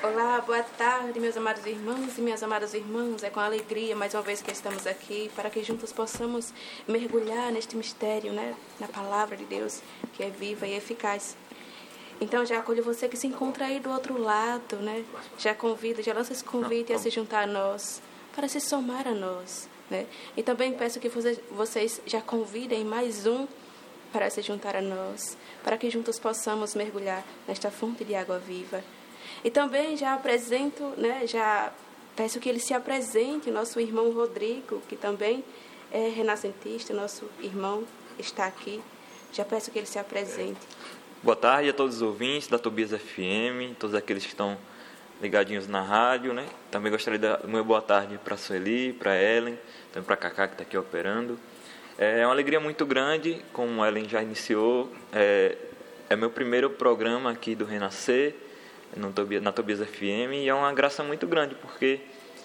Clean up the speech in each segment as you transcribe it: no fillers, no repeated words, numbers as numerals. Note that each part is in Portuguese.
Olá, boa tarde, meus amados irmãos e minhas amadas irmãs. É com alegria, mais uma vez, que estamos aqui, para que juntos possamos mergulhar neste mistério, né? Na palavra de Deus, que é viva e eficaz. Então, já acolho você que se encontra aí do outro lado, né? Já lança esse convite a se juntar a nós, para se somar a nós, né? E também peço que vocês já convidem mais um para se juntar a nós, para que juntos possamos mergulhar nesta fonte de água viva. E também já apresento, né, já peço que ele se apresente, nosso irmão Rodrigo, que também é renascentista, nosso irmão está aqui. Já peço que ele se apresente. Boa tarde a todos os ouvintes da Tobias FM, todos aqueles que estão ligadinhos na rádio, né? Também gostaria de dar uma boa tarde para a Sueli, para a Ellen, também para a Cacá, que está aqui operando. É uma alegria muito grande, como a Ellen já iniciou, é meu primeiro programa aqui do Renascer, na Tobias FM, e é uma graça muito grande, porque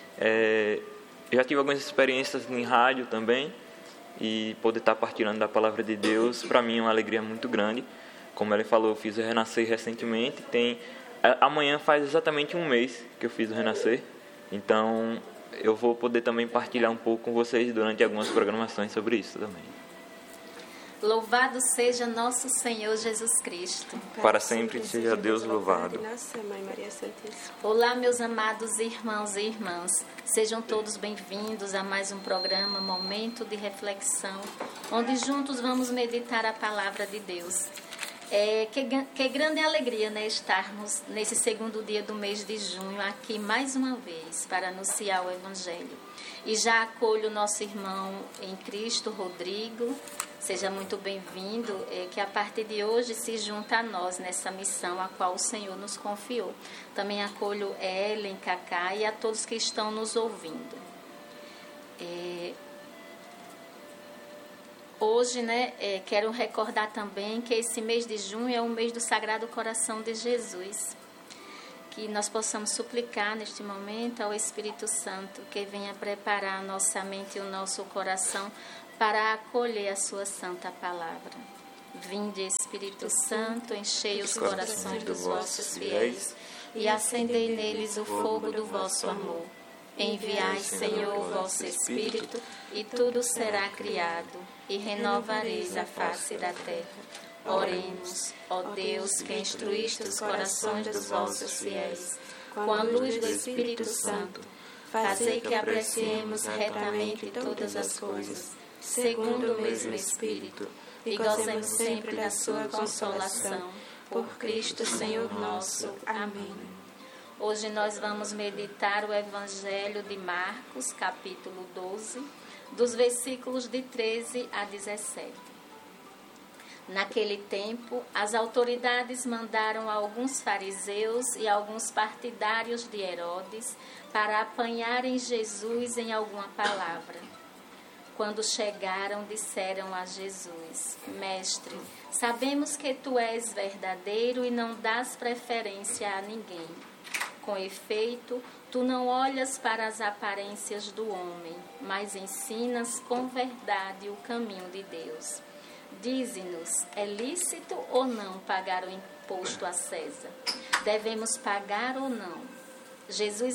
eu já tive algumas experiências em rádio também, e poder estar partilhando da palavra de Deus, para mim é uma alegria muito grande. Como ele falou, eu fiz o Renascer recentemente, amanhã faz exatamente um mês que eu fiz o Renascer, então eu vou poder também partilhar um pouco com vocês durante algumas programações sobre isso também. Louvado seja nosso Senhor Jesus Cristo. Para sempre seja Deus louvado. Nossa Mãe Maria Santíssima. Olá, meus amados irmãos e irmãs. Sejam todos bem-vindos a mais um programa Momento de Reflexão, onde juntos vamos meditar a palavra de Deus. Que grande alegria, né, estarmos nesse segundo dia do mês de junho aqui mais uma vez para anunciar o Evangelho. E já acolho o nosso irmão em Cristo, Rodrigo. Seja muito bem-vindo, que a partir de hoje se junta a nós nessa missão a qual o Senhor nos confiou. Também acolho Ellen, Cacá e a todos que estão nos ouvindo. Hoje, né, quero recordar também que esse mês de junho é o mês do Sagrado Coração de Jesus. Que nós possamos suplicar neste momento ao Espírito Santo que venha preparar a nossa mente e o nosso coração para acolher a sua santa palavra. Vinde, Espírito Santo, enchei os corações dos vossos fiéis e acendei neles o fogo do vosso amor. Enviai, Senhor, o vosso Espírito, e tudo será criado, e renovareis a face da terra. Oremos, ó Deus, que instruíste os corações dos vossos fiéis, com a luz do Espírito Santo, fazei que apreciemos retamente todas as coisas, segundo o mesmo Espírito, e gozemos sempre da sua consolação, por Cristo Senhor nosso. Amém. Hoje nós vamos meditar o Evangelho de Marcos, capítulo 12, dos versículos de 13 a 17. Naquele tempo, as autoridades mandaram alguns fariseus e alguns partidários de Herodes para apanharem Jesus em alguma palavra. Quando chegaram, disseram a Jesus: Mestre, sabemos que tu és verdadeiro e não dás preferência a ninguém. Com efeito, tu não olhas para as aparências do homem, mas ensinas com verdade o caminho de Deus. Dize-nos, é lícito ou não pagar o imposto a César? Devemos pagar ou não? Jesus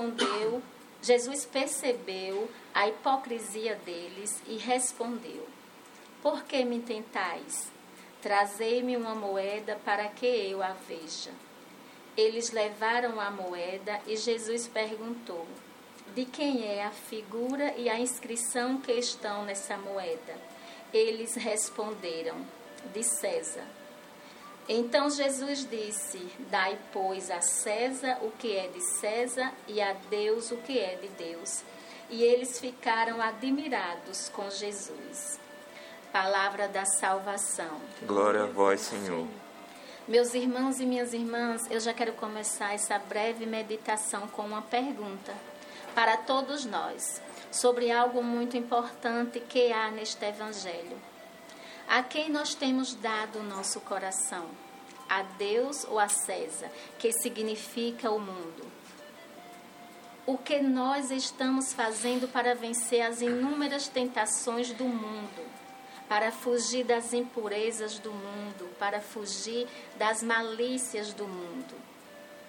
percebeu a hipocrisia deles e respondeu: Por que me tentais? Trazei-me uma moeda para que eu a veja. Eles levaram a moeda e Jesus perguntou: De quem é a figura e a inscrição que estão nessa moeda? Eles responderam: De César. Então Jesus disse: Dai, pois, a César o que é de César e a Deus o que é de Deus. E eles ficaram admirados com Jesus. Palavra da salvação. Glória a vós, Senhor. Meus irmãos e minhas irmãs, eu já quero começar essa breve meditação com uma pergunta para todos nós, sobre algo muito importante que há neste Evangelho. A quem nós temos dado o nosso coração? A Deus ou a César, que significa o mundo? O que nós estamos fazendo para vencer as inúmeras tentações do mundo? Para fugir das impurezas do mundo, para fugir das malícias do mundo?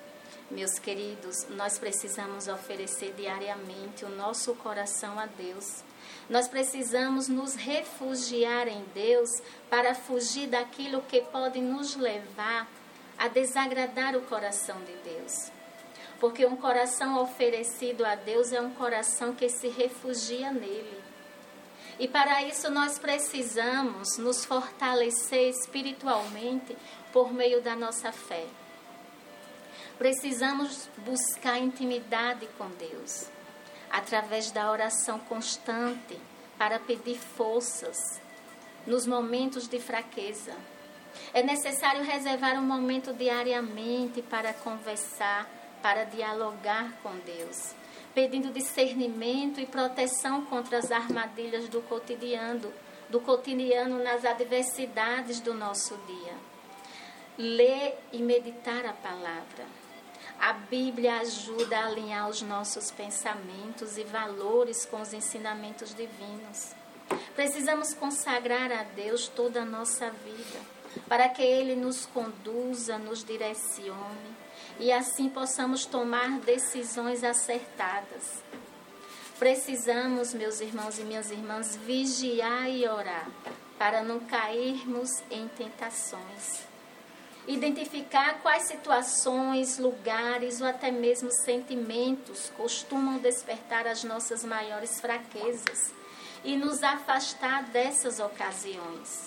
Meus queridos, nós precisamos oferecer diariamente o nosso coração a Deus. Nós precisamos nos refugiar em Deus para fugir daquilo que pode nos levar a desagradar o coração de Deus. Porque um coração oferecido a Deus é um coração que se refugia nele. E para isso nós precisamos nos fortalecer espiritualmente por meio da nossa fé. Precisamos buscar intimidade com Deus, através da oração constante, para pedir forças nos momentos de fraqueza. É necessário reservar um momento diariamente para conversar, para dialogar com Deus, pedindo discernimento e proteção contra as armadilhas do cotidiano nas adversidades do nosso dia. Ler e meditar a palavra. A Bíblia ajuda a alinhar os nossos pensamentos e valores com os ensinamentos divinos. Precisamos consagrar a Deus toda a nossa vida, para que Ele nos conduza, nos direcione e assim possamos tomar decisões acertadas. Precisamos, meus irmãos e minhas irmãs, vigiar e orar para não cairmos em tentações. Identificar quais situações, lugares ou até mesmo sentimentos costumam despertar as nossas maiores fraquezas e nos afastar dessas ocasiões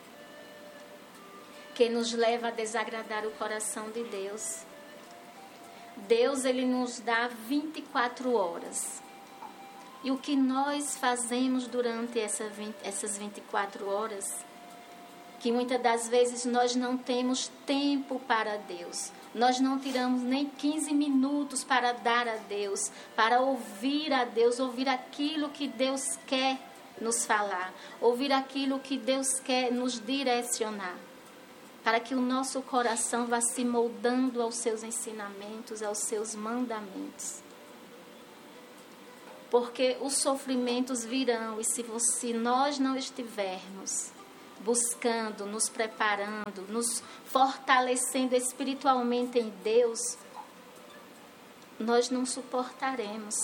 que nos leva a desagradar o coração de Deus. Deus, Ele nos dá 24 horas. E o que nós fazemos durante essas 24 horas, que muitas das vezes nós não temos tempo para Deus. Nós não tiramos nem 15 minutos para dar a Deus, para ouvir a Deus, ouvir aquilo que Deus quer nos falar, ouvir aquilo que Deus quer nos direcionar, para que o nosso coração vá se moldando aos seus ensinamentos, aos seus mandamentos. Porque os sofrimentos virão, e se nós não estivermos buscando, nos preparando, nos fortalecendo espiritualmente em Deus, nós não suportaremos.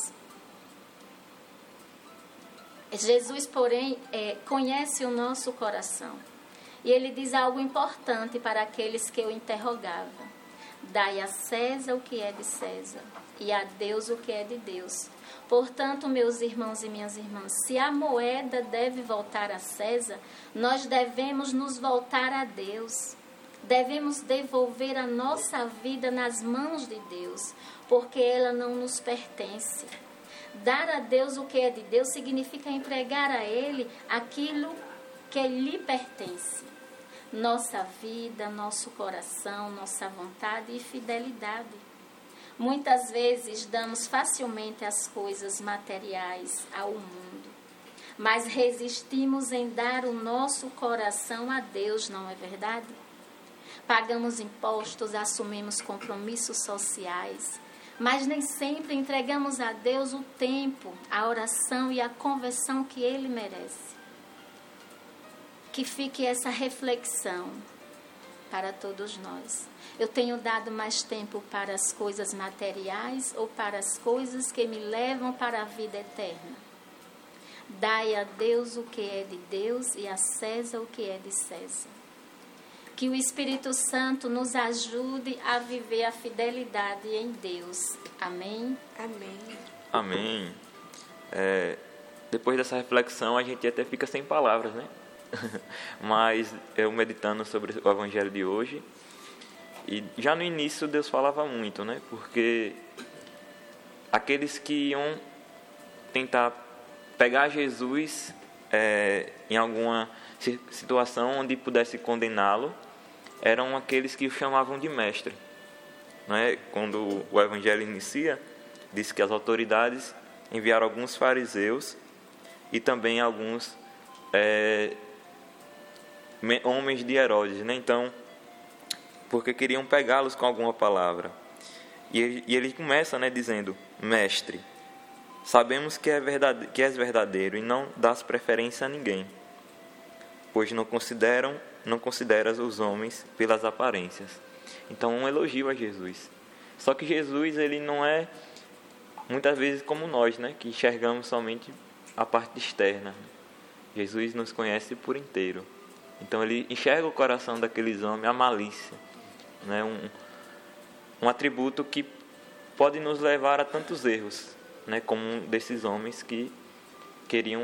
Jesus, porém, conhece o nosso coração. E Ele diz algo importante para aqueles que o interrogavam. Dai a César o que é de César, e a Deus o que é de Deus. Portanto, meus irmãos e minhas irmãs, se a moeda deve voltar a César, nós devemos nos voltar a Deus. Devemos devolver a nossa vida nas mãos de Deus, porque ela não nos pertence. Dar a Deus o que é de Deus significa entregar a Ele aquilo que lhe pertence. Nossa vida, nosso coração, nossa vontade e fidelidade. Muitas vezes damos facilmente as coisas materiais ao mundo, mas resistimos em dar o nosso coração a Deus, não é verdade? Pagamos impostos, assumimos compromissos sociais, mas nem sempre entregamos a Deus o tempo, a oração e a conversão que Ele merece. Que fique essa reflexão para todos nós. Eu tenho dado mais tempo para as coisas materiais ou para as coisas que me levam para a vida eterna? Dai a Deus o que é de Deus e a César o que é de César. Que o Espírito Santo nos ajude a viver a fidelidade em Deus. Amém? Amém. Amém. Depois dessa reflexão, a gente até fica sem palavras, né? Mas eu meditando sobre o Evangelho de hoje, e já no início Deus falava muito, né? Porque aqueles que iam tentar pegar Jesus em alguma situação onde pudesse condená-lo, eram aqueles que o chamavam de mestre, não é? Quando o Evangelho inicia, diz que as autoridades enviaram alguns fariseus e também alguns homens de Herodes, né? Então, porque queriam pegá-los com alguma palavra. E ele começa, né, dizendo: Mestre, sabemos que és verdadeiro e não dás preferência a ninguém, pois não consideras os homens pelas aparências. Então, um elogio a Jesus. Só que Jesus, ele não é muitas vezes como nós, né, que enxergamos somente a parte externa. Jesus nos conhece por inteiro. Então ele enxerga o coração daqueles homens, a malícia, né, um atributo que pode nos levar a tantos erros, né, como um desses homens que queriam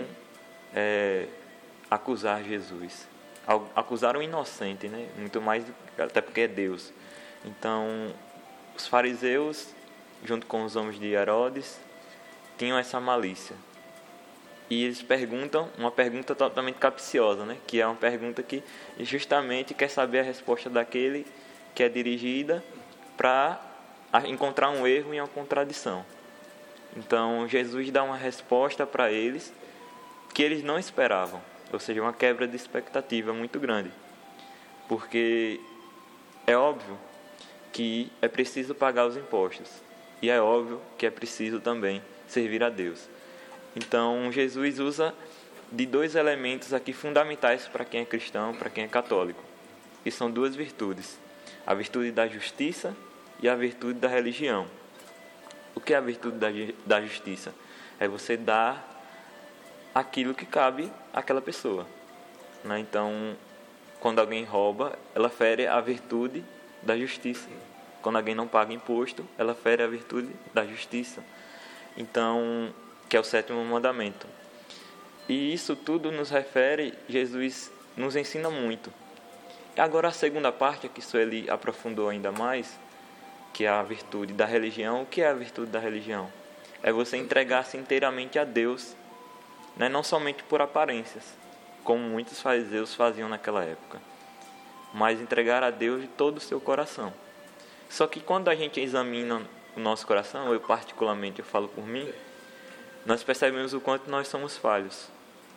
acusar Jesus. Acusaram o inocente, né, muito mais, até porque é Deus. Então, os fariseus, junto com os homens de Herodes, tinham essa malícia. E eles perguntam uma pergunta totalmente capciosa, né? Que é uma pergunta que justamente quer saber a resposta daquele que é dirigida para encontrar um erro e uma contradição. Então, Jesus dá uma resposta para eles que eles não esperavam, ou seja, uma quebra de expectativa muito grande. Porque é óbvio que é preciso pagar os impostos. E é óbvio que é preciso também servir a Deus. Então, Jesus usa de dois elementos aqui fundamentais para quem é cristão, para quem é católico, que são duas virtudes: a virtude da justiça e a virtude da religião. O que é a virtude da justiça? É você dar aquilo que cabe àquela pessoa, né? Então, quando alguém rouba, ela fere a virtude da justiça. Quando alguém não paga imposto, ela fere a virtude da justiça. Então, que é o 7º mandamento. E isso tudo nos refere, Jesus nos ensina muito. E agora a segunda parte, que Sueli aprofundou ainda mais, que é a virtude da religião. O que é a virtude da religião? É você entregar-se inteiramente a Deus, né? Não somente por aparências, como muitos fariseus faziam naquela época, mas entregar a Deus de todo o seu coração. Só que quando a gente examina o nosso coração, eu particularmente, eu falo por mim, nós percebemos o quanto nós somos falhos.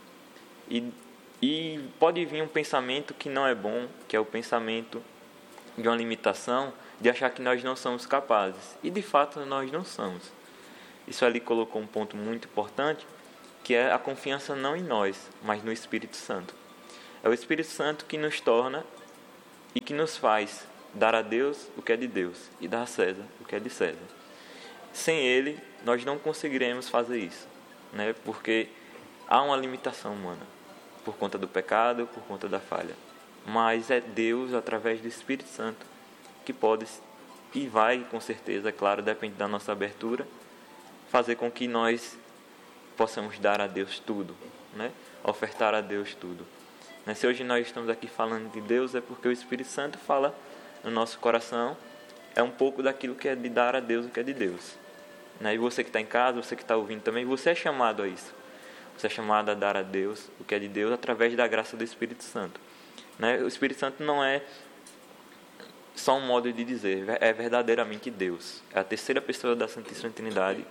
E pode vir um pensamento que não é bom, que é o pensamento de uma limitação, de achar que nós não somos capazes. E de fato nós não somos. Isso ali colocou um ponto muito importante, que é a confiança não em nós, mas no Espírito Santo. É o Espírito Santo que nos torna e que nos faz dar a Deus o que é de Deus e dar a César o que é de César. Sem Ele, nós não conseguiremos fazer isso, né? Porque há uma limitação humana, por conta do pecado, por conta da falha. Mas é Deus, através do Espírito Santo, que pode e vai, com certeza, claro, depende da nossa abertura, fazer com que nós possamos dar a Deus tudo, né? Ofertar a Deus tudo. Se hoje nós estamos aqui falando de Deus, é porque o Espírito Santo fala no nosso coração, é um pouco daquilo que é de dar a Deus o que é de Deus. E você que está em casa, você que está ouvindo também, você é chamado a isso. Você é chamado a dar a Deus o que é de Deus através da graça do Espírito Santo. O Espírito Santo não é só um modo de dizer, é verdadeiramente Deus. É a terceira pessoa da Santíssima Trindade.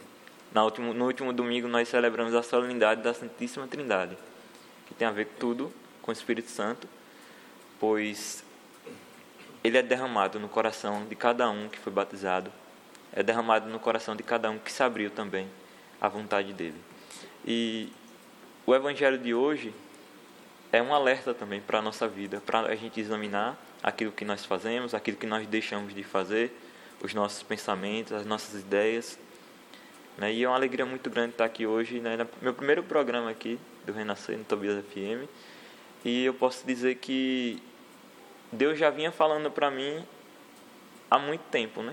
No último domingo nós celebramos a solenidade da Santíssima Trindade, que tem a ver tudo com o Espírito Santo, pois ele é derramado no coração de cada um que foi batizado, é derramado no coração de cada um que se abriu também à vontade dele. E o Evangelho de hoje é um alerta também para a nossa vida, para a gente examinar aquilo que nós fazemos, aquilo que nós deixamos de fazer, os nossos pensamentos, as nossas ideias. E é uma alegria muito grande estar aqui hoje, no meu primeiro programa aqui do Renascer, no Tobias FM. E eu posso dizer que Deus já vinha falando para mim há muito tempo,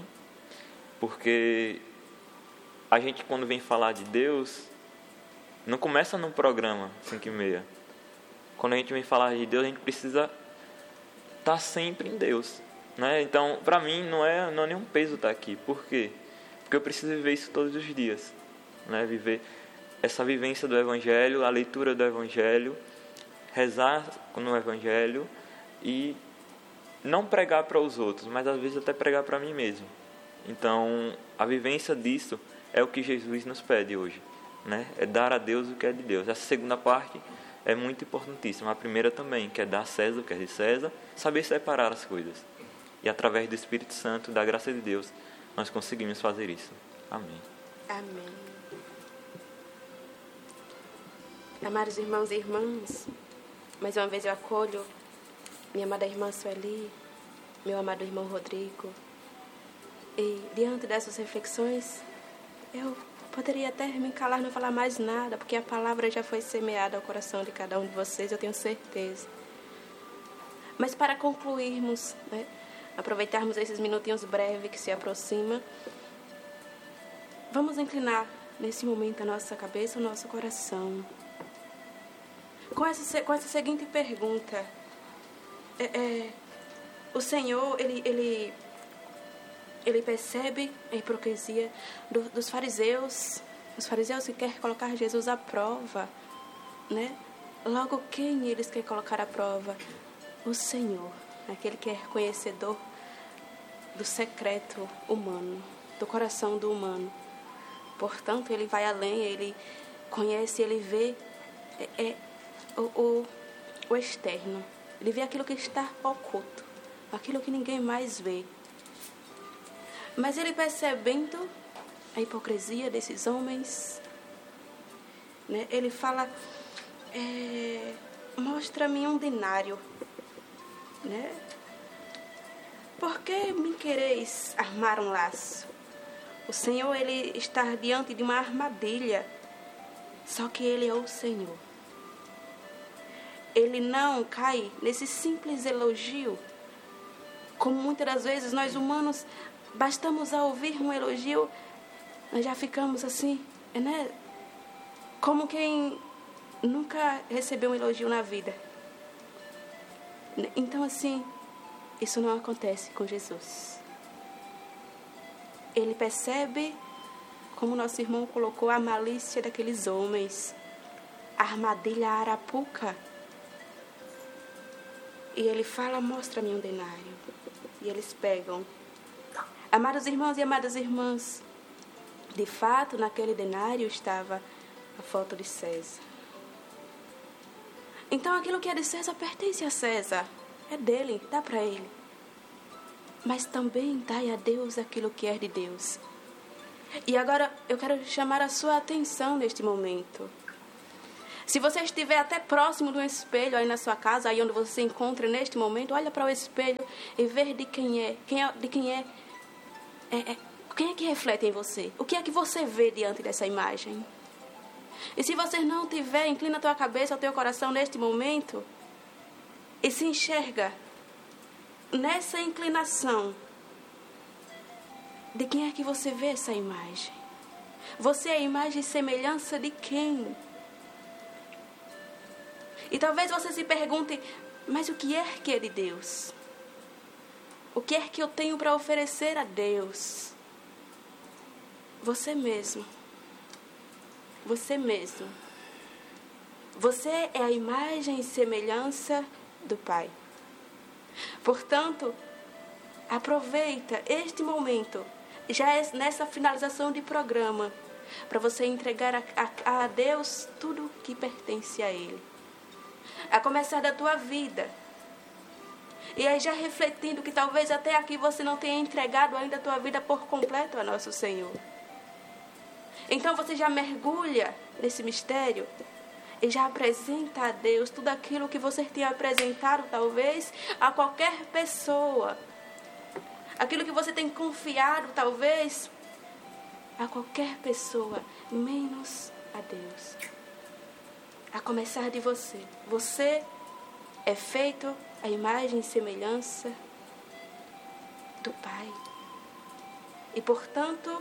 Porque a gente, quando vem falar de Deus, não começa num programa 5h30. Quando a gente vem falar de Deus, a gente precisa estar sempre em Deus, Então, para mim, não é nenhum peso estar aqui. Por quê? Porque eu preciso viver isso todos os dias, Viver essa vivência do Evangelho, a leitura do Evangelho, rezar no Evangelho e não pregar para os outros, mas às vezes até pregar para mim mesmo. Então, a vivência disso é o que Jesus nos pede hoje, É dar a Deus o que é de Deus. Essa segunda parte é muito importantíssima. A primeira também, que é dar a César o que é de César, saber separar as coisas. E através do Espírito Santo, da graça de Deus, nós conseguimos fazer isso. Amém. Amém. Amados irmãos e irmãs, mais uma vez eu acolho minha amada irmã Sueli, meu amado irmão Rodrigo, E diante dessas reflexões, eu poderia até me calar, não falar mais nada, porque a palavra já foi semeada ao coração de cada um de vocês, eu tenho certeza. Mas para concluirmos, né, aproveitarmos esses minutinhos breves que se aproximam, vamos inclinar nesse momento a nossa cabeça, o nosso coração, com essa seguinte pergunta. O Senhor, ele percebe a hipocrisia dos fariseus, os fariseus que querem colocar Jesus à prova, né? Logo, quem eles querem colocar à prova? O Senhor, aquele que é conhecedor do secreto humano, do coração do humano. Portanto, ele vai além, ele conhece, ele vê o externo. Ele vê aquilo que está oculto, aquilo que ninguém mais vê. Mas ele, percebendo a hipocrisia desses homens, né, ele fala, mostra-me um denário, né? Por que me quereis armar um laço? O Senhor, ele está diante de uma armadilha, só que ele é o Senhor. Ele não cai nesse simples elogio, como muitas das vezes nós humanos, bastamos a ouvir um elogio, nós já ficamos assim, né? Como quem nunca recebeu um elogio na vida. Então, assim, isso não acontece com Jesus. Ele percebe, como nosso irmão colocou, a malícia daqueles homens, a armadilha, a arapuca. E ele fala, mostra-me um denário. E eles pegam. Amados irmãos e amadas irmãs, de fato, naquele denário estava a foto de César. Então, aquilo que é de César pertence a César. É dele, dá para ele. Mas também dai a Deus aquilo que é de Deus. E agora, eu quero chamar a sua atenção neste momento. Se você estiver até próximo de um espelho aí na sua casa, aí onde você se encontra neste momento, olha para o espelho e vê de quem é que reflete em você. O que é que você vê diante dessa imagem? E se você não tiver, inclina a tua cabeça, o teu coração neste momento e se enxerga nessa inclinação. De quem é que você vê essa imagem? Você é a imagem e semelhança de quem? E talvez você se pergunte, mas o que é que é de Deus? O que é que eu tenho para oferecer a Deus? Você mesmo. Você mesmo. Você é a imagem e semelhança do Pai. Portanto, aproveita este momento, já é nessa finalização de programa, para você entregar a Deus tudo que pertence a Ele. A começar da tua vida. E aí já refletindo que talvez até aqui você não tenha entregado ainda a tua vida por completo a nosso Senhor. Então você já mergulha nesse mistério e já apresenta a Deus tudo aquilo que você tem apresentado talvez a qualquer pessoa. Aquilo que você tem confiado talvez a qualquer pessoa, menos a Deus. A começar de você. Você é feito a imagem e semelhança do Pai. E, portanto,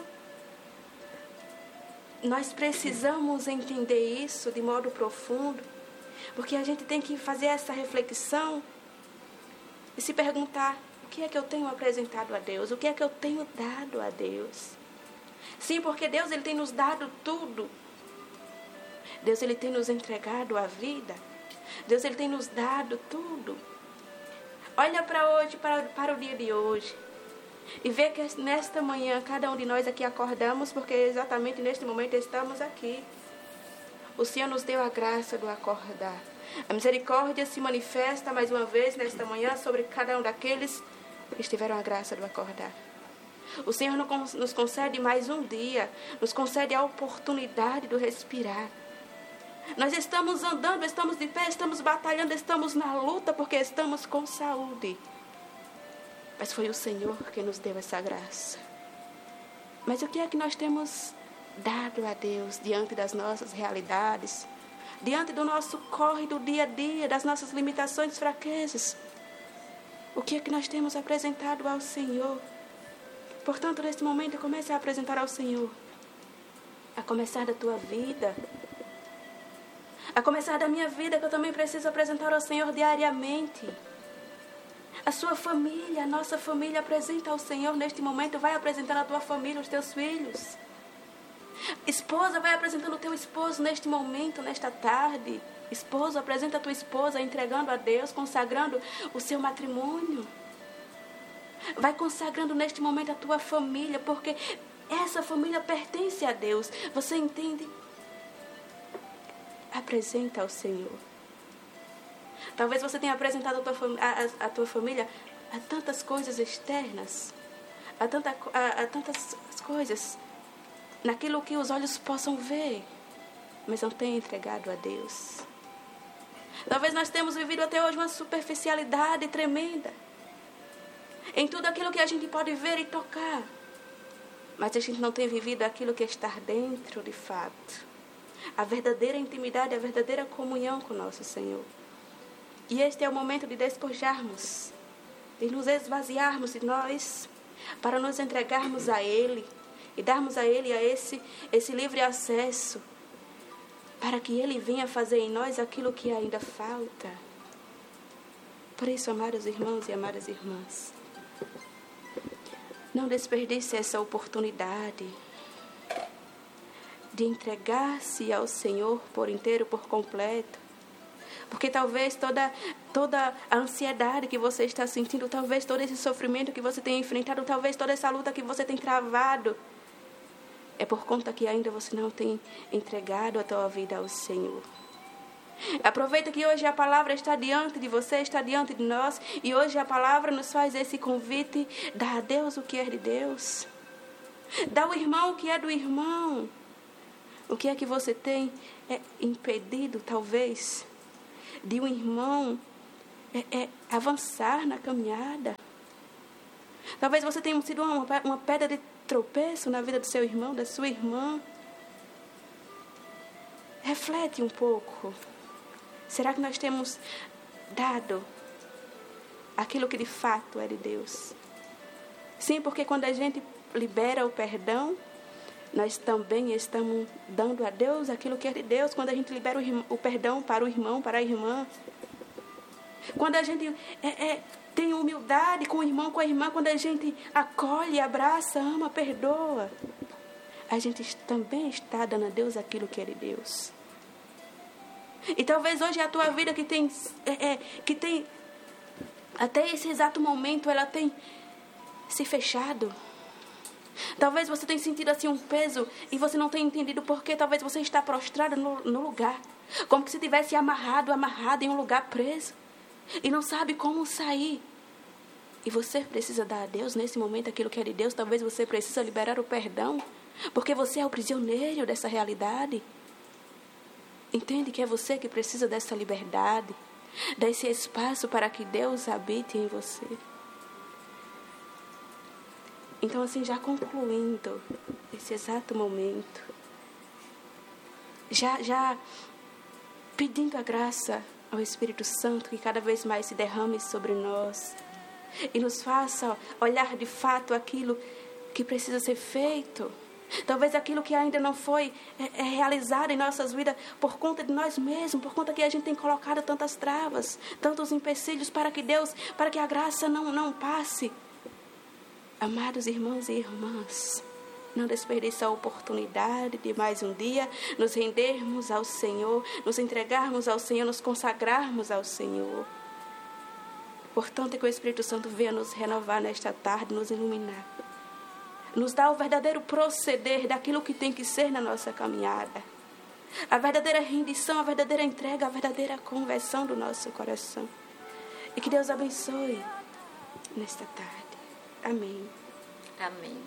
nós precisamos entender isso de modo profundo, porque a gente tem que fazer essa reflexão e se perguntar, o que é que eu tenho apresentado a Deus? O que é que eu tenho dado a Deus? Sim, porque Deus, Ele tem nos dado tudo. Deus, Ele tem nos entregado a vida. Deus, Ele tem nos dado tudo. Olha para hoje, para o dia de hoje. E vê que nesta manhã, cada um de nós aqui acordamos, porque exatamente neste momento estamos aqui. O Senhor nos deu a graça do acordar. A misericórdia se manifesta mais uma vez nesta manhã sobre cada um daqueles que tiveram a graça do acordar. O Senhor nos concede mais um dia, nos concede a oportunidade do respirar. Nós estamos andando, estamos de pé, estamos batalhando, estamos na luta porque estamos com saúde. Mas foi o Senhor que nos deu essa graça. Mas o que é que nós temos dado a Deus diante das nossas realidades, diante do nosso corre do dia a dia, das nossas limitações e fraquezas? O que é que nós temos apresentado ao Senhor? Portanto, neste momento, comece a apresentar ao Senhor. A começar da tua vida. A começar da minha vida, que eu também preciso apresentar ao Senhor diariamente. A sua família, a nossa família, apresenta ao Senhor neste momento. Vai apresentando a tua família, os teus filhos. Esposa, vai apresentando o teu esposo neste momento, nesta tarde. Esposo, apresenta a tua esposa, entregando a Deus, consagrando o seu matrimônio. Vai consagrando neste momento a tua família, porque essa família pertence a Deus. Você entende? Apresenta ao Senhor. Talvez você tenha apresentado a tua família a tantas coisas externas, a tantas coisas, naquilo que os olhos possam ver, mas não tenha entregado a Deus. Talvez nós temos vivido até hoje uma superficialidade tremenda em tudo aquilo que a gente pode ver e tocar, mas a gente não tem vivido aquilo que está dentro de fato, a verdadeira intimidade, a verdadeira comunhão com nosso Senhor. E este é o momento de despojarmos, de nos esvaziarmos de nós, para nos entregarmos a Ele e darmos a Ele esse livre acesso, para que Ele venha fazer em nós aquilo que ainda falta. Por isso, amados irmãos e amadas irmãs, não desperdice essa oportunidade de entregar-se ao Senhor por inteiro, por completo. Porque talvez toda a ansiedade que você está sentindo, talvez todo esse sofrimento que você tem enfrentado, talvez toda essa luta que você tem travado, é por conta que ainda você não tem entregado a tua vida ao Senhor. Aproveita que hoje a palavra está diante de você, está diante de nós, e hoje a palavra nos faz esse convite: dá a Deus o que é de Deus, dá ao irmão o que é do irmão. O que é que você tem impedido, talvez, de um irmão avançar na caminhada? Talvez você tenha sido uma pedra de tropeço na vida do seu irmão, da sua irmã. Reflete um pouco. Será que nós temos dado aquilo que de fato é de Deus? Sim, porque quando a gente libera o perdão, nós também estamos dando a Deus aquilo que é de Deus. Quando a gente libera o perdão para o irmão, para a irmã. Quando a gente tem humildade com o irmão, com a irmã. Quando a gente acolhe, abraça, ama, perdoa. A gente também está dando a Deus aquilo que é de Deus. E talvez hoje a tua vida que tem até esse exato momento, ela tem se fechado. Talvez você tenha sentido assim um peso e você não tenha entendido por quê. Talvez você está prostrado no lugar, como que se tivesse amarrado em um lugar preso e não sabe como sair. E você precisa dar a Deus nesse momento aquilo que é de Deus. Talvez você precisa liberar o perdão, porque você é o prisioneiro dessa realidade. Entende que é você que precisa dessa liberdade, desse espaço para que Deus habite em você. Então, assim, já concluindo esse exato momento, já pedindo a graça ao Espírito Santo que cada vez mais se derrame sobre nós e nos faça olhar de fato aquilo que precisa ser feito. Talvez aquilo que ainda não foi realizado em nossas vidas por conta de nós mesmos, por conta que a gente tem colocado tantas travas, tantos empecilhos para que a graça não passe. Amados irmãos e irmãs, não desperdice a oportunidade de mais um dia nos rendermos ao Senhor, nos entregarmos ao Senhor, nos consagrarmos ao Senhor. Portanto, que o Espírito Santo venha nos renovar nesta tarde, nos iluminar, nos dar o verdadeiro proceder daquilo que tem que ser na nossa caminhada, a verdadeira rendição, a verdadeira entrega, a verdadeira conversão do nosso coração. E que Deus abençoe nesta tarde. Amém. Amém.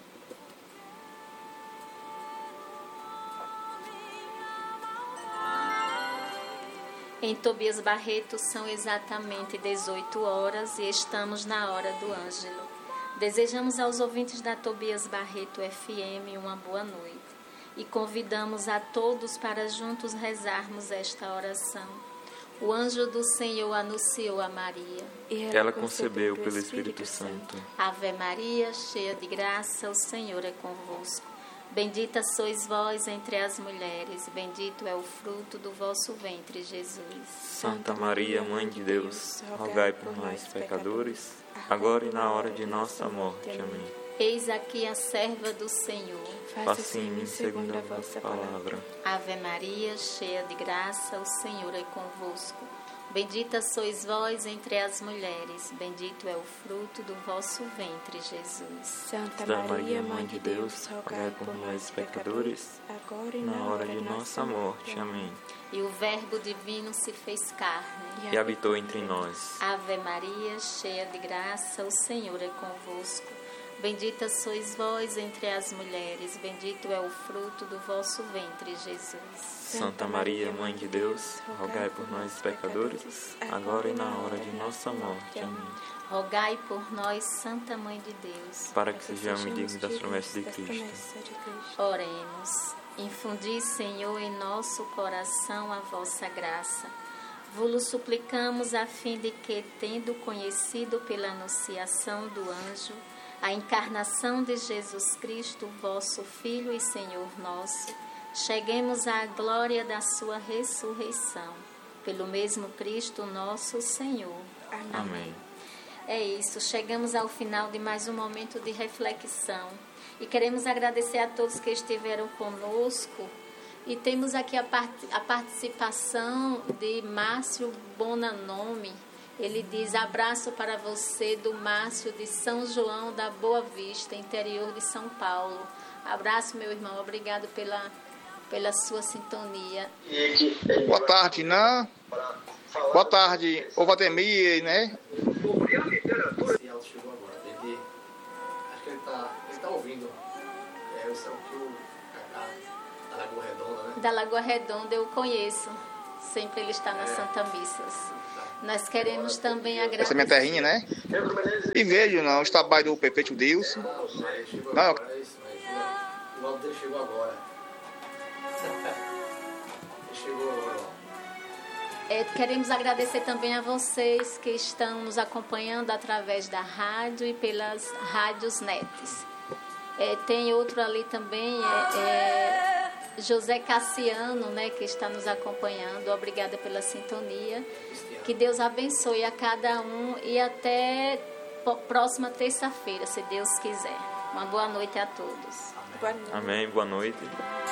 Em Tobias Barreto são exatamente 18 horas e estamos na hora do Ângelo. Desejamos aos ouvintes da Tobias Barreto FM uma boa noite e convidamos a todos para juntos rezarmos esta oração. O anjo do Senhor anunciou a Maria. E Ela concebeu pelo Espírito Santo. Ave Maria, cheia de graça, o Senhor é convosco. Bendita sois vós entre as mulheres, bendito é o fruto do vosso ventre, Jesus. Santa Maria, Mãe de Deus, rogai por nós, pecadores, agora e na hora de nossa morte. Amém. Eis aqui a serva do Senhor. Faça em mim segundo a vossa palavra. Ave Maria, cheia de graça, o Senhor é convosco. Bendita sois vós entre as mulheres, bendito é o fruto do vosso ventre, Jesus. Santa Maria, Mãe de Deus, rogai por nós, pecadores, agora e na hora de nossa morte. Amém. E o Verbo divino se fez carne E habitou entre nós. Ave Maria, cheia de graça, o Senhor é convosco. Bendita sois vós entre as mulheres, bendito é o fruto do vosso ventre, Jesus. Santa Maria, Mãe de Deus, rogai por nós, pecadores, agora e na hora de nossa morte. Amém. Rogai por nós, Santa Mãe de Deus, Para que sejamos dignos das promessas de Cristo. Oremos. Infundi, Senhor, em nosso coração a vossa graça. Vos suplicamos a fim de que, tendo conhecido pela anunciação do anjo a encarnação de Jesus Cristo, vosso Filho e Senhor nosso, cheguemos à glória da sua ressurreição. Pelo mesmo Cristo nosso Senhor. Amém. É isso, chegamos ao final de mais um momento de reflexão. E queremos agradecer a todos que estiveram conosco. E temos aqui a participação de Márcio Bonanome. Ele diz: abraço para você do Márcio de São João da Boa Vista, interior de São Paulo. Abraço, meu irmão. Obrigado pela sua sintonia. Boa tarde, né? Boa tarde, ô Vatemir, né? Esse chegou agora, desde... Acho que ele tá ouvindo. Eu sou o Cacá da Lagoa Redonda, né? Da Lagoa Redonda eu conheço. Sempre ele está nas Santa Missas. Nós queremos também agradecer. Essa é minha terrinha, né? E vejo, não, os trabalhos do prefeito Dilson. Mas ele chegou Não. agora, é isso, mas o áudio dele chegou agora. Ele chegou agora, ó. Queremos agradecer também a vocês que estão nos acompanhando através da rádio e pelas rádios nets. Tem outro ali também, José Cassiano, né, que está nos acompanhando. Obrigada pela sintonia. Que Deus abençoe a cada um e até próxima terça-feira, se Deus quiser. Uma boa noite a todos. Boa noite. Amém. Boa noite.